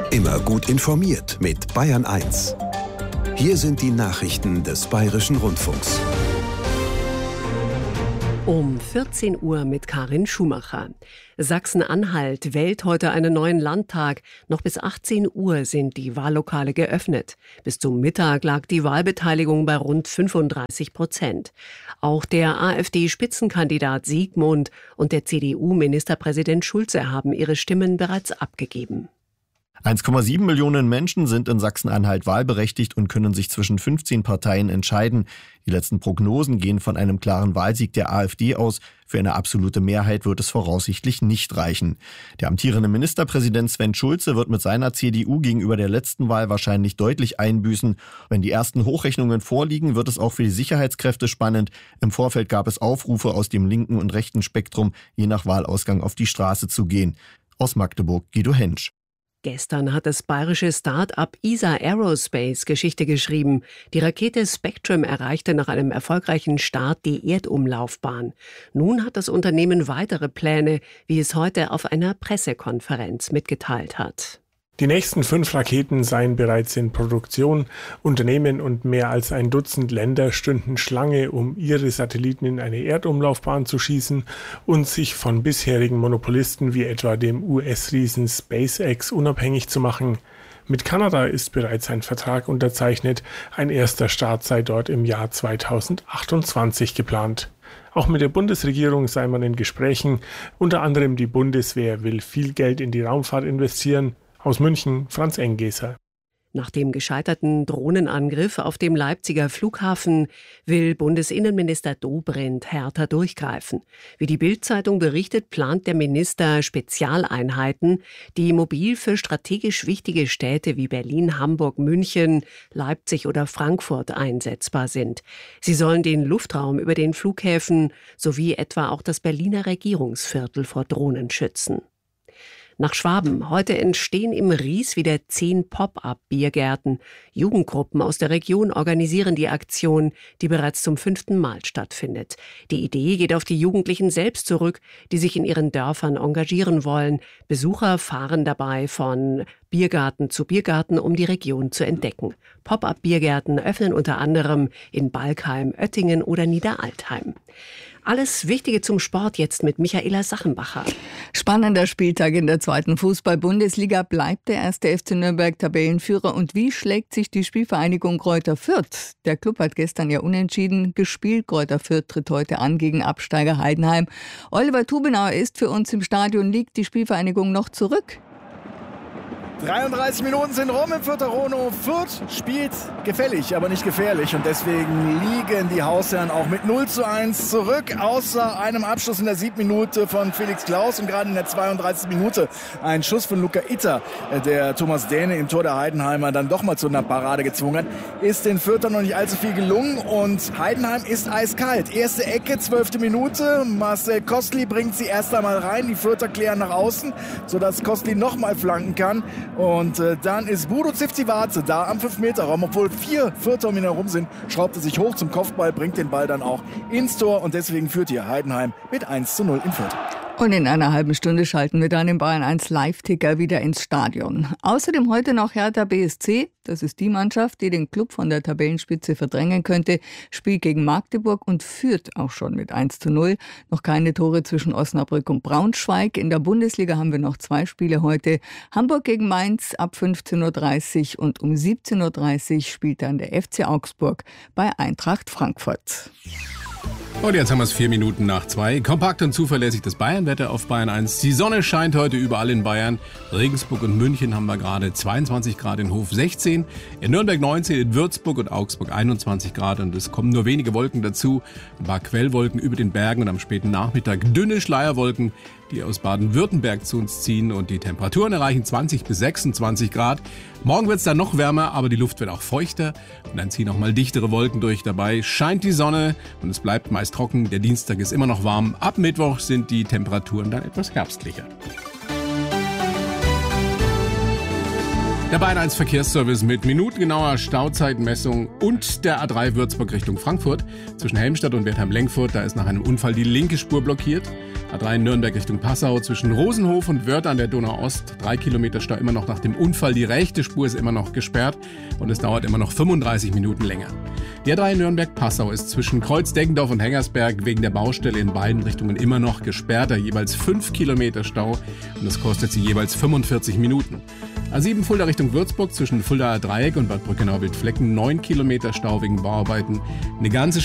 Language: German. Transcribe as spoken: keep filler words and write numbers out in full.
Immer gut informiert mit Bayern eins. Hier sind die Nachrichten des Bayerischen Rundfunks. Um vierzehn Uhr mit Karin Schumacher. Sachsen-Anhalt wählt heute einen neuen Landtag. Noch bis achtzehn Uhr sind die Wahllokale geöffnet. Bis zum Mittag lag die Wahlbeteiligung bei rund fünfunddreißig Prozent. Auch der AfD-Spitzenkandidat Siegmund und der C D U-Ministerpräsident Schulze haben ihre Stimmen bereits abgegeben. eins Komma sieben Millionen Menschen sind in Sachsen-Anhalt wahlberechtigt und können sich zwischen fünfzehn Parteien entscheiden. Die letzten Prognosen gehen von einem klaren Wahlsieg der AfD aus. Für eine absolute Mehrheit wird es voraussichtlich nicht reichen. Der amtierende Ministerpräsident Sven Schulze wird mit seiner C D U gegenüber der letzten Wahl wahrscheinlich deutlich einbüßen. Wenn die ersten Hochrechnungen vorliegen, wird es auch für die Sicherheitskräfte spannend. Im Vorfeld gab es Aufrufe aus dem linken und rechten Spektrum, je nach Wahlausgang auf die Straße zu gehen. Aus Magdeburg Guido Hensch. Gestern hat das bayerische Start-up E S A Aerospace Geschichte geschrieben. Die Rakete Spectrum erreichte nach einem erfolgreichen Start die Erdumlaufbahn. Nun hat das Unternehmen weitere Pläne, wie es heute auf einer Pressekonferenz mitgeteilt hat. Die nächsten fünf Raketen seien bereits in Produktion. Unternehmen und mehr als ein Dutzend Länder stünden Schlange, um ihre Satelliten in eine Erdumlaufbahn zu schießen und sich von bisherigen Monopolisten wie etwa dem U S-Riesen SpaceX unabhängig zu machen. Mit Kanada ist bereits ein Vertrag unterzeichnet. Ein erster Start sei dort im Jahr zweitausendachtundzwanzig geplant. Auch mit der Bundesregierung sei man in Gesprächen. Unter anderem die Bundeswehr will viel Geld in die Raumfahrt investieren. Aus München, Franz Enggeser. Nach dem gescheiterten Drohnenangriff auf dem Leipziger Flughafen will Bundesinnenminister Dobrindt härter durchgreifen. Wie die Bild-Zeitung berichtet, plant der Minister Spezialeinheiten, die mobil für strategisch wichtige Städte wie Berlin, Hamburg, München, Leipzig oder Frankfurt einsetzbar sind. Sie sollen den Luftraum über den Flughäfen sowie etwa auch das Berliner Regierungsviertel vor Drohnen schützen. Nach Schwaben. Heute entstehen im Ries wieder zehn Pop-up-Biergärten. Jugendgruppen aus der Region organisieren die Aktion, die bereits zum fünften Mal stattfindet. Die Idee geht auf die Jugendlichen selbst zurück, die sich in ihren Dörfern engagieren wollen. Besucher fahren dabei von Biergarten zu Biergarten, um die Region zu entdecken. Pop-up-Biergärten öffnen unter anderem in Balkheim, Oettingen oder Niederaltheim. Alles Wichtige zum Sport jetzt mit Michaela Sachenbacher. Spannender Spieltag in der zweiten Fußball-Bundesliga. Bleibt der erste F C Nürnberg Tabellenführer und wie schlägt sich die Spielvereinigung Greuther Fürth? Der Club hat gestern ja unentschieden gespielt. Greuther Fürth tritt heute an gegen Absteiger Heidenheim. Oliver Tubenauer ist für uns im Stadion. Liegt die Spielvereinigung noch zurück? dreiunddreißig Minuten sind rum im Fürther Rono. Fürth spielt gefällig, aber nicht gefährlich. Und deswegen liegen die Hausherren auch mit null zu eins zurück. Außer einem Abschluss in der siebten Minute von Felix Klaus. Und gerade in der zweiunddreißigsten Minute ein Schuss von Luca Itter, der Thomas Dähne im Tor der Heidenheimer dann doch mal zu einer Parade gezwungen hat. Ist den Fürthern noch nicht allzu viel gelungen. Und Heidenheim ist eiskalt. Erste Ecke, zwölfte Minute. Marcel Kostli bringt sie erst einmal rein. Die Fürther klären nach außen, sodass Kostli nochmal flanken kann. Und äh, dann ist Budo Zivzivatze da am fünf Meter Raum. Obwohl vier Fürther um ihn herum sind, schraubt er sich hoch zum Kopfball, bringt den Ball dann auch ins Tor. Und deswegen führt hier Heidenheim mit eins zu null in Fürth. Und in einer halben Stunde schalten wir dann im Bayern eins Live-Ticker wieder ins Stadion. Außerdem heute noch Hertha B S C. Das ist die Mannschaft, die den Club von der Tabellenspitze verdrängen könnte. Spielt gegen Magdeburg und führt auch schon mit eins zu null. Noch keine Tore zwischen Osnabrück und Braunschweig. In der Bundesliga haben wir noch zwei Spiele heute. Hamburg gegen Mainz ab fünfzehn Uhr dreißig und um siebzehn Uhr dreißig spielt dann der F C Augsburg bei Eintracht Frankfurt. Und jetzt haben wir es vier Minuten nach zwei. Kompakt und zuverlässig das Bayernwetter auf Bayern eins. Die Sonne scheint heute überall in Bayern. Regensburg und München haben wir gerade zweiundzwanzig Grad, in Hof sechzehn. In Nürnberg neunzehn, in Würzburg und Augsburg einundzwanzig Grad. Und es kommen nur wenige Wolken dazu. Ein paar Quellwolken über den Bergen und am späten Nachmittag dünne Schleierwolken, die aus Baden-Württemberg zu uns ziehen. Und die Temperaturen erreichen zwanzig bis sechsundzwanzig Grad. Morgen wird es dann noch wärmer, aber die Luft wird auch feuchter. Und dann ziehen auch mal dichtere Wolken durch. Dabei scheint die Sonne und es bleibt meist trocken. Der Dienstag ist immer noch warm. Ab Mittwoch sind die Temperaturen dann etwas herbstlicher. Der Bayern eins Verkehrsservice mit minutengenauer Stauzeitmessung und der A drei Würzburg Richtung Frankfurt. Zwischen Helmstadt und Wertheim-Lenkfurt, da ist nach einem Unfall die linke Spur blockiert. A drei Nürnberg Richtung Passau zwischen Rosenhof und Wörth an der Donau-Ost. Drei Kilometer Stau immer noch nach dem Unfall. Die rechte Spur ist immer noch gesperrt und es dauert immer noch fünfunddreißig Minuten länger. Die A drei Nürnberg-Passau ist zwischen Kreuz-Deggendorf und Hengersberg wegen der Baustelle in beiden Richtungen immer noch gesperrt. Da jeweils fünf Kilometer Stau und das kostet sie jeweils fünfundvierzig Minuten. A sieben Fulda Richtung Würzburg zwischen Fuldaer Dreieck und Bad Brückenau-Wildflecken neun Kilometer Stau wegen Bauarbeiten. Eine ganze